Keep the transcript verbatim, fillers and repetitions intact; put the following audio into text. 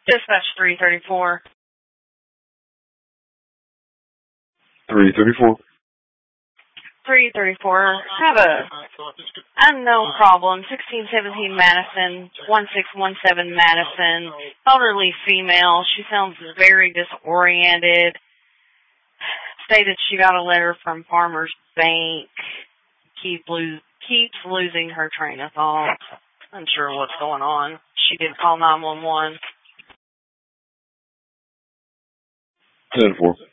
Dispatch three thirty-four. three thirty-four. three thirty-four. Have a unknown problem. sixteen seventeen Madison, one six one seven Madison. Elderly female. She sounds very disoriented. Stated she got a letter from Farmers Bank. Keep lo- keeps losing her train of thought. Unsure what's going on. She did call nine one one. ten four.